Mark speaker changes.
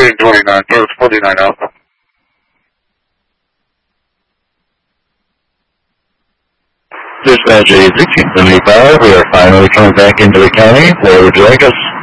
Speaker 1: Heading 29, or 49 Alpha.
Speaker 2: Dispatch 1675, we are finally coming back into the county. Where would you like us?